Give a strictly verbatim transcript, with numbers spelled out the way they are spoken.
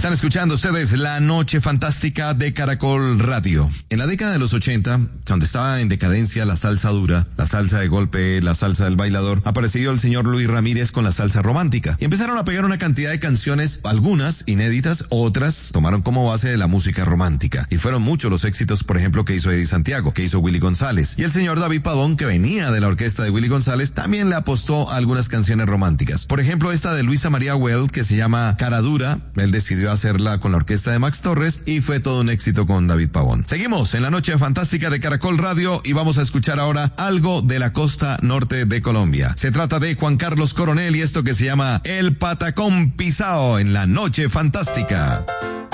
Están escuchando ustedes La Noche Fantástica de Caracol Radio. En la década de los ochenta, cuando estaba en decadencia la salsa dura, la salsa de golpe, la salsa del bailador, apareció el señor Luis Ramírez con la salsa romántica. Y empezaron a pegar una cantidad de canciones, algunas inéditas, otras tomaron como base de la música romántica. Y fueron muchos los éxitos, por ejemplo, que hizo Eddie Santiago, que hizo Willy González. Y el señor David Pavón, que venía de la orquesta de Willy González, también le apostó a algunas canciones románticas. Por ejemplo, esta de Luisa María Well, que se llama Cara Dura. Él decidió hacerla con la orquesta de Max Torres y fue todo un éxito con David Pavón. Seguimos en la Noche Fantástica de Caracol Radio y vamos a escuchar ahora algo de la costa norte de Colombia. Se trata de Juan Carlos Coronel y esto que se llama El Patacón Pisao en la Noche Fantástica.